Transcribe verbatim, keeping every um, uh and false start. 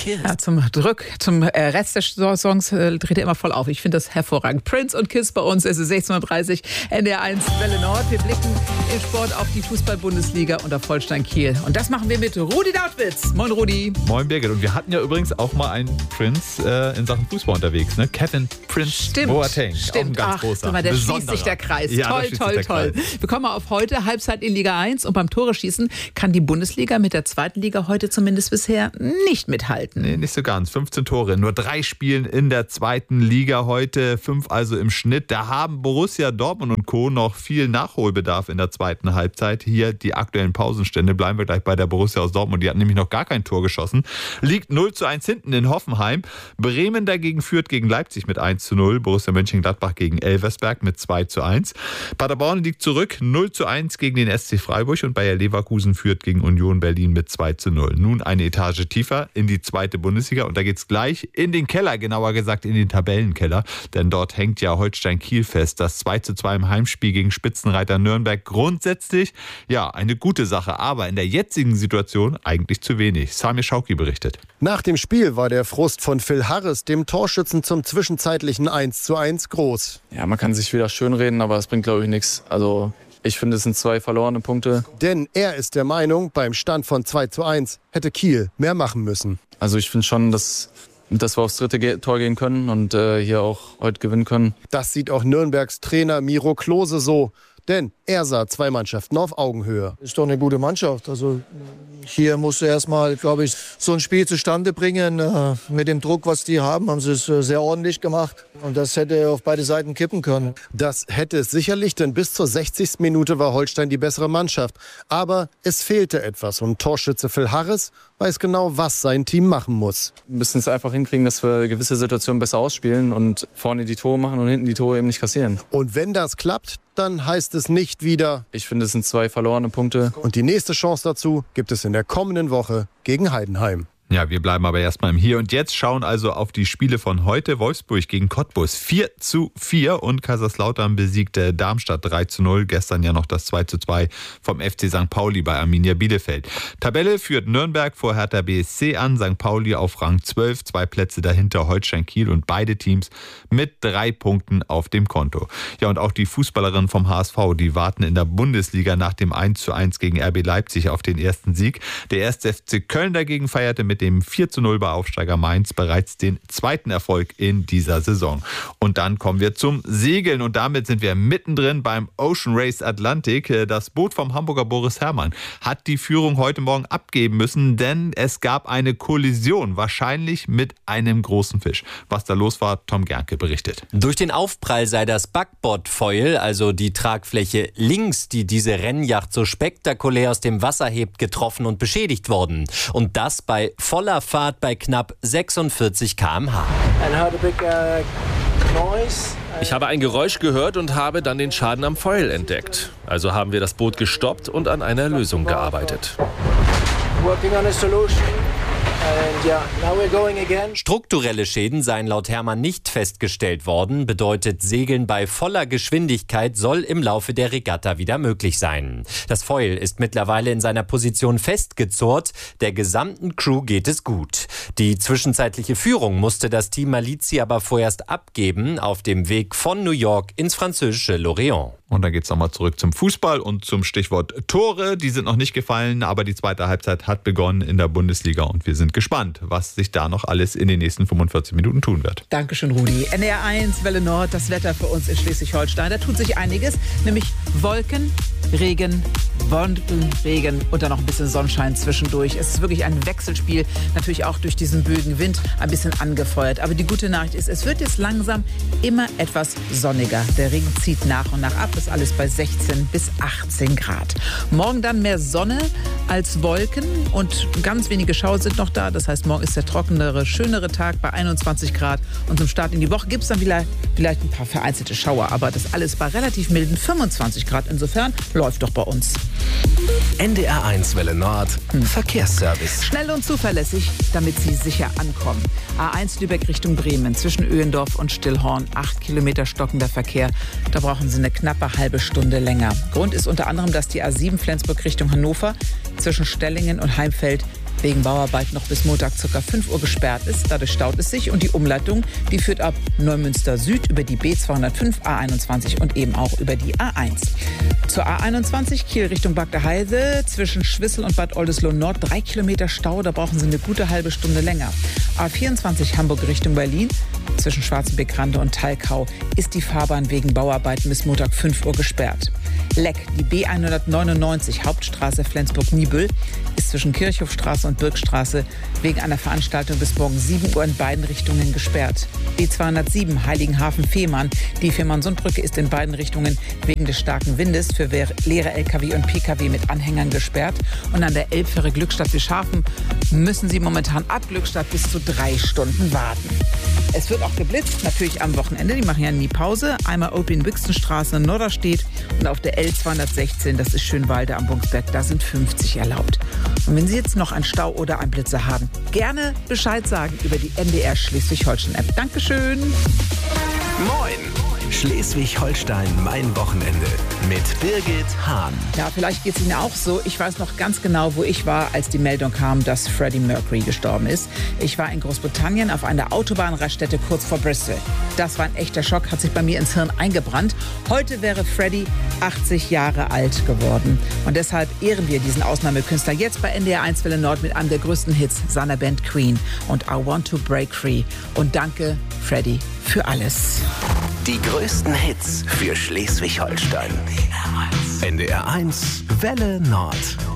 KISS. Ja, zum Drück, zum Rest des Songs äh, dreht er immer voll auf. Ich finde das hervorragend. Prince und KISS bei uns. Es ist sechzehn Uhr dreißig, N D R eins Welle Nord. Wir blicken im Sport auf die Fußball-Bundesliga und auf Holstein Kiel. Und das machen wir mit Rudi Dautwitz. Moin Rudi. Moin Birgit. Und wir hatten ja übrigens auch mal einen Prince äh, in Sachen Fußball unterwegs. Ne? Kevin Prince Stimmt, Boateng. Stimmt. Auch ein ganz Ach, großer. Mal, da Besonderer. schließt sich der Kreis. Ja, toll, toll, toll. Kreis. Wir kommen mal auf heute. Halbzeit in Liga eins. Und beim Tore-Schießen kann die Bundesliga mit der zweiten Liga heute zumindest bisher nicht mithalten. Nee, nicht so ganz. fünfzehn Tore. Nur drei Spielen in der zweiten Liga heute. Fünf also im Schnitt. Da haben Borussia Dortmund und Co. noch viel Nachholbedarf in der zweiten Halbzeit. Hier die aktuellen Pausenstände. Bleiben wir gleich bei der Borussia aus Dortmund. Die hat nämlich noch gar kein Tor geschossen. Liegt null zu eins hinten in Hoffenheim. Bremen dagegen führt gegen Leipzig mit eins zu null. Borussia Mönchengladbach gegen Elversberg mit zwei zu eins. Paderborn liegt zurück. null zu eins gegen den S C Freiburg. Und Bayer Leverkusen führt gegen Union Berlin mit zwei zu null. Nun eine Etage tiefer in die zweite Bundesliga. Und da geht's gleich in den Keller, genauer gesagt in den Tabellenkeller. Denn dort hängt ja Holstein Kiel fest. Das zwei zu zwei im Heimspiel gegen Spitzenreiter Nürnberg. Grundsätzlich, ja, eine gute Sache. Aber in der jetzigen Situation eigentlich zu wenig. Samir Schauki berichtet. Nach dem Spiel war der Frust von Phil Harris, dem Torschützen zum zwischenzeitlichen eins zu eins, groß. Ja, man kann sich wieder schönreden, aber es bringt, glaube ich, nichts. Also ich finde, es sind zwei verlorene Punkte. Denn er ist der Meinung, beim Stand von zwei zu eins hätte Kiel mehr machen müssen. Also ich finde schon, dass, dass wir aufs dritte Tor gehen können und äh, hier auch heute gewinnen können. Das sieht auch Nürnbergs Trainer Miro Klose so. Denn er sah zwei Mannschaften auf Augenhöhe. Ist doch eine gute Mannschaft. Also hier musst du erstmal, glaube ich, so ein Spiel zustande bringen. Äh, mit dem Druck, was die haben, haben sie es äh, sehr ordentlich gemacht. Und das hätte auf beide Seiten kippen können. Das hätte es sicherlich, denn bis zur sechzigsten Minute war Holstein die bessere Mannschaft. Aber es fehlte etwas. Und Torschütze Phil Harris weiß genau, was sein Team machen muss. Wir müssen es einfach hinkriegen, dass wir gewisse Situationen besser ausspielen und vorne die Tore machen und hinten die Tore eben nicht kassieren. Und wenn das klappt, dann heißt es nicht wieder: Ich finde, es sind zwei verlorene Punkte. Und die nächste Chance dazu gibt es in der kommenden Woche gegen Heidenheim. Ja, wir bleiben aber erstmal im Hier und Jetzt, schauen also auf die Spiele von heute. Wolfsburg gegen Cottbus vier zu vier und Kaiserslautern besiegte Darmstadt drei zu null. Gestern ja noch das zwei zu zwei vom F C Sankt Pauli bei Arminia Bielefeld. Tabelle führt Nürnberg vor Hertha B S C an, Sankt Pauli auf Rang zwölf, zwei Plätze dahinter Holstein Kiel und beide Teams mit drei Punkten auf dem Konto. Ja, und auch die Fußballerinnen vom H S V, die warten in der Bundesliga nach dem eins zu eins gegen R B Leipzig auf den ersten Sieg. Der erste F C Köln dagegen feierte mit dem vier zu null bei Aufsteiger Mainz bereits den zweiten Erfolg in dieser Saison. Und dann kommen wir zum Segeln und damit sind wir mittendrin beim Ocean Race Atlantic. Das Boot vom Hamburger Boris Herrmann hat die Führung heute Morgen abgeben müssen, denn es gab eine Kollision, wahrscheinlich mit einem großen Fisch. Was da los war, Tom Gernke berichtet. Durch den Aufprall sei das Backbordfoil, also die Tragfläche links, die diese Rennjacht so spektakulär aus dem Wasser hebt, getroffen und beschädigt worden. Und das bei voller Fahrt bei knapp sechsundvierzig Kilometer pro Stunde. Ich habe ein Geräusch gehört und habe dann den Schaden am Foil entdeckt. Also haben wir das Boot gestoppt und an einer Lösung gearbeitet. Strukturelle Schäden seien laut Herrmann nicht festgestellt worden, bedeutet Segeln bei voller Geschwindigkeit soll im Laufe der Regatta wieder möglich sein. Das Foil ist mittlerweile in seiner Position festgezurrt, der gesamten Crew geht es gut. Die zwischenzeitliche Führung musste das Team Malizzi aber vorerst abgeben, auf dem Weg von New York ins französische Lorient. Und dann geht es nochmal zurück zum Fußball und zum Stichwort Tore. Die sind noch nicht gefallen, aber die zweite Halbzeit hat begonnen in der Bundesliga und wir sind gespannt, was sich da noch alles in den nächsten fünfundvierzig Minuten tun wird. Dankeschön, Rudi. N D R eins, Welle Nord, das Wetter für uns in Schleswig-Holstein. Da tut sich einiges, nämlich Wolken, Regen, Wolken, Regen und dann noch ein bisschen Sonnenschein zwischendurch. Es ist wirklich ein Wechselspiel, natürlich auch durch diesen böigen Wind ein bisschen angefeuert. Aber die gute Nachricht ist, es wird jetzt langsam immer etwas sonniger. Der Regen zieht nach und nach ab. Das ist alles bei sechzehn bis achtzehn Grad. Morgen dann mehr Sonne als Wolken und ganz wenige Schauer sind noch da. Das heißt, morgen ist der trockenere, schönere Tag bei einundzwanzig Grad. Und zum Start in die Woche gibt es dann vielleicht, vielleicht ein paar vereinzelte Schauer. Aber das alles bei relativ milden fünfundzwanzig Grad. Insofern läuft doch bei uns. N D R eins Welle Nord, hm. Verkehrsservice. Schnell und zuverlässig, damit Sie sicher ankommen. A eins Lübeck Richtung Bremen, zwischen Öhendorf und Stillhorn, acht Kilometer stockender Verkehr. Da brauchen Sie eine knappe halbe Stunde länger. Grund ist unter anderem, dass die A sieben Flensburg Richtung Hannover zwischen Stellingen und Heimfeld wegen Bauarbeit noch bis Montag ca. fünf Uhr gesperrt ist. Dadurch staut es sich und die Umleitung, die führt ab Neumünster Süd über die B zweihundertfünf, A einundzwanzig und eben auch über die A eins. Zur A einundzwanzig Kiel Richtung Bad Heide zwischen Schwissel und Bad Oldesloe Nord drei Kilometer Stau, da brauchen Sie eine gute halbe Stunde länger. A vierundzwanzig Hamburg Richtung Berlin zwischen Schwarzenbeck-Rande und Talkau ist die Fahrbahn wegen Bauarbeiten bis Montag fünf Uhr gesperrt. Leck, die B hundertneunundneunzig Hauptstraße Flensburg-Niebüll ist zwischen Kirchhofstraße und Birkstraße wegen einer Veranstaltung bis morgen sieben Uhr in beiden Richtungen gesperrt. B zweihundertsieben Heiligenhafen-Fehmarn, die Fehmarn-Sundbrücke ist in beiden Richtungen wegen des starken Windes für leere L K W und P K W mit Anhängern gesperrt. Und an der Elbfähre Glückstadt-Wischhafen müssen Sie momentan ab Glückstadt bis zu drei Stunden warten. Es wird auch geblitzt, natürlich am Wochenende, die machen ja nie Pause. Einmal Opin-Büchsenstraße in Norderstedt und auf der L zweihundertsechzehn, das ist Schönwalde am Bungsberg, da sind fünfzig erlaubt. Und wenn Sie jetzt noch einen Stau oder einen Blitzer haben, gerne Bescheid sagen über die M D R Schleswig-Holstein-App. Dankeschön. Moin! Schleswig-Holstein, mein Wochenende mit Birgit Hahn. Ja, vielleicht geht es Ihnen auch so. Ich weiß noch ganz genau, wo ich war, als die Meldung kam, dass Freddie Mercury gestorben ist. Ich war in Großbritannien auf einer Autobahnraststätte kurz vor Bristol. Das war ein echter Schock, hat sich bei mir ins Hirn eingebrannt. Heute wäre Freddie achtzig Jahre alt geworden. Und deshalb ehren wir diesen Ausnahmekünstler jetzt bei N D R eins Welle Nord mit einem der größten Hits seiner Band Queen und I Want to Break Free. Und danke, Freddie, für alles. Die größten Hits für Schleswig-Holstein. N D R eins Welle Nord.